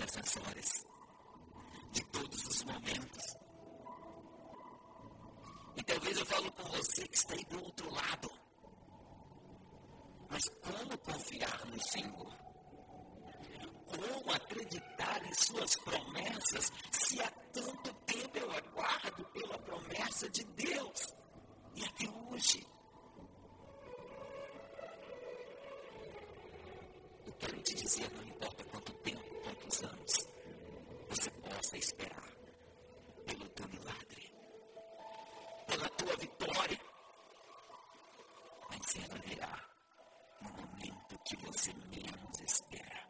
todas as horas, de todos os momentos. E talvez eu falo com você que está aí do outro lado. Mas como confiar no Senhor? Como acreditar em suas promessas se há tanto tempo eu aguardo pela promessa de Deus? E até hoje. Eu quero te dizer, não importa quanto tempo, quantos anos, você possa esperar pelo teu milagre, pela tua vitória. Mas ela virá no momento que você menos espera.